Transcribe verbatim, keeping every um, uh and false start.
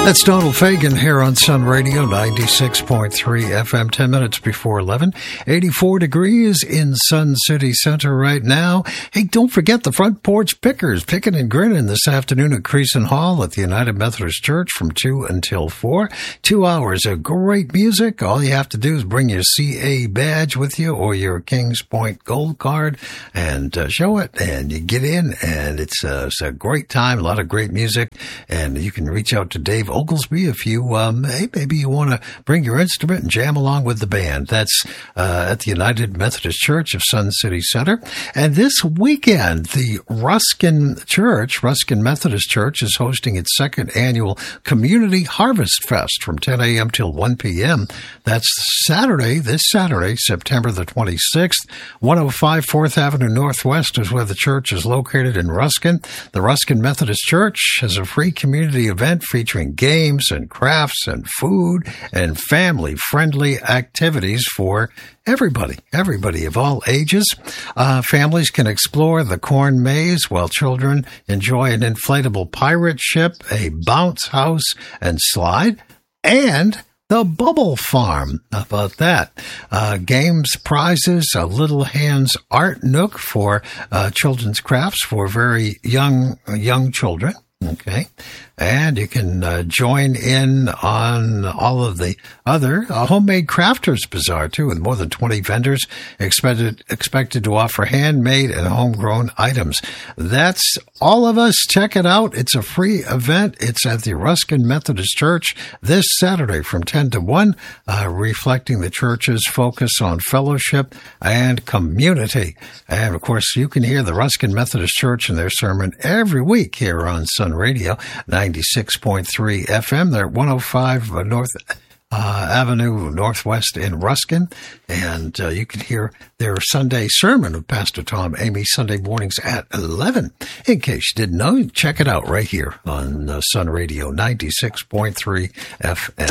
That's Donald Fagen here on Sun Radio, ninety-six point three F M, ten minutes before eleven. eighty-four degrees in Sun City Center right now. Hey, don't forget the Front Porch Pickers, picking and grinning this afternoon at Creason Hall at the United Methodist Church from two until four. Two hours of great music. All you have to do is bring your C A badge with you or your Kings Point Gold card and uh, show it, and you get in, and it's, uh, it's a great time, a lot of great music, and you can reach out to Dave Oglesby if you, um, hey, maybe you want to bring your instrument and jam along with the band. That's uh, at the United Methodist Church of Sun City Center. And this weekend, the Ruskin Church, Ruskin Methodist Church, is hosting its second annual Community Harvest Fest from ten a.m. till one p.m. That's Saturday, this Saturday, September the twenty-sixth. one oh five fourth Avenue Northwest is where the church is located in Ruskin. The Ruskin Methodist Church has a free community event featuring games and crafts and food and family-friendly activities for everybody, everybody of all ages. Uh, families can explore the corn maze while children enjoy an inflatable pirate ship, a bounce house and slide, and the Bubble Farm. How about that? Uh, games, prizes, a Little Hands Art Nook for uh, children's crafts for very young young children. Okay. And you can uh, join in on all of the other uh, Homemade Crafters Bazaar, too, with more than twenty vendors expected expected to offer handmade and homegrown items. That's all of us. Check it out. It's a free event. It's at the Ruskin Methodist Church this Saturday from ten to one, uh, reflecting the church's focus on fellowship and community. And, of course, you can hear the Ruskin Methodist Church and their sermon every week here on Sun Radio, ninety-six point three F M. They're at one oh five North uh, Avenue Northwest in Ruskin. And uh, you can hear their Sunday sermon of Pastor Tom Amy Sunday mornings at eleven. In case you didn't know, check it out right here on uh, Sun Radio, ninety-six point three F M.